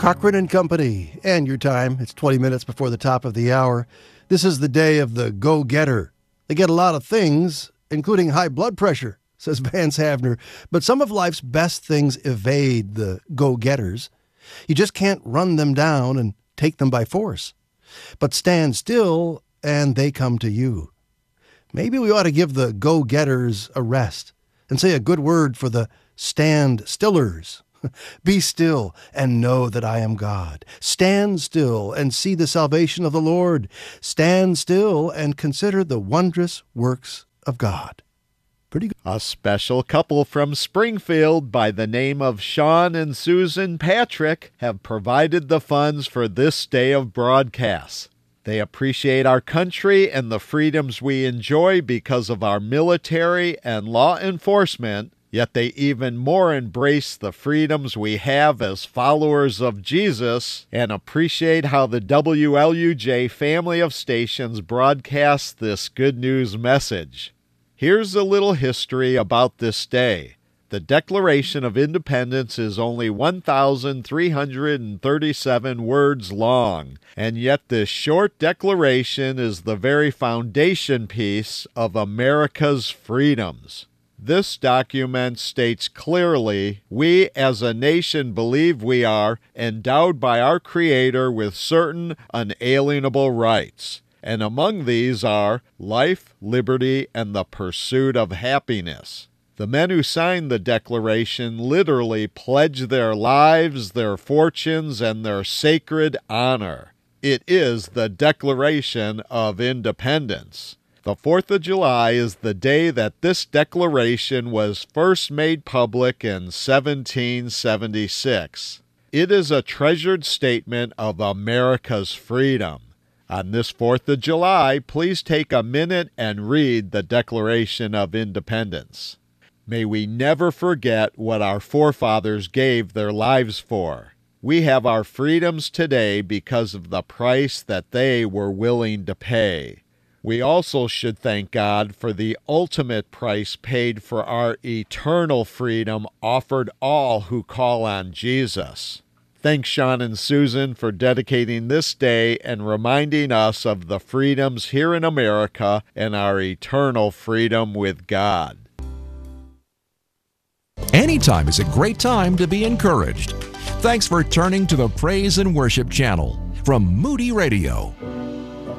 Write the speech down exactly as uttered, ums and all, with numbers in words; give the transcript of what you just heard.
Cochran and Company, and your time. It's twenty minutes before the top of the hour. This is the day of the go-getter. They get a lot of things, including high blood pressure, says Vance Havner, but some of life's best things evade the go-getters. You just can't run them down and take them by force, but stand still and they come to you. Maybe we ought to give the go-getters a rest and say a good word for the stand-stillers. Be still and know that I am God. Stand still and see the salvation of the Lord. Stand still and consider the wondrous works of God. Pretty good. A special couple from Springfield by the name of Sean and Susan Patrick have provided the funds for this day of broadcasts. They appreciate our country and the freedoms we enjoy because of our military and law enforcement, yet they even more embrace the freedoms we have as followers of Jesus and appreciate how the W L U J family of stations broadcasts this good news message. Here's a little history about this day. The Declaration of Independence is only one thousand three hundred thirty-seven words long, and yet this short declaration is the very foundation piece of America's freedoms. This document states clearly, we as a nation believe we are endowed by our Creator with certain unalienable rights, and among these are life, liberty, and the pursuit of happiness. The men who signed the Declaration literally pledged their lives, their fortunes, and their sacred honor. It is the Declaration of Independence. The fourth of July is the day that this declaration was first made public in seventeen seventy-six. It is a treasured statement of America's freedom. On this fourth of July, please take a minute and read the Declaration of Independence. May we never forget what our forefathers gave their lives for. We have our freedoms today because of the price that they were willing to pay. We also should thank God for the ultimate price paid for our eternal freedom offered all who call on Jesus. Thanks, Sean and Susan, for dedicating this day and reminding us of the freedoms here in America and our eternal freedom with God. Anytime is a great time to be encouraged. Thanks for turning to the Praise and Worship channel from Moody Radio.